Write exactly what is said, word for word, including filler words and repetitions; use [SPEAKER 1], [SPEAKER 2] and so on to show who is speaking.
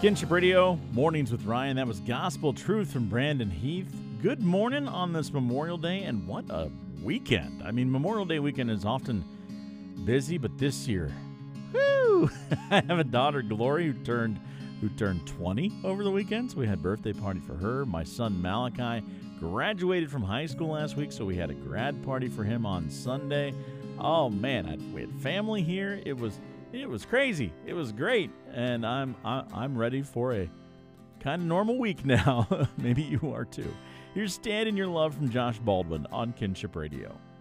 [SPEAKER 1] Kinship Radio, Mornings with Ryan. That was Gospel Truth from Brandon Heath. Good morning on this Memorial Day, and what a weekend. I mean, Memorial Day weekend is often busy, but this year, whoo! I have a daughter, Glory, who turned who turned twenty over the weekend, so we had a birthday party for her. My son, Malachi, graduated from high school last week, so we had a grad party for him on Sunday. Oh, man, I, we had family here. It was... It was crazy. It was great, and I'm I, I'm ready for a kind of normal week now. Maybe you are too. Here's Stand in Your Love from Josh Baldwin on Kinship Radio.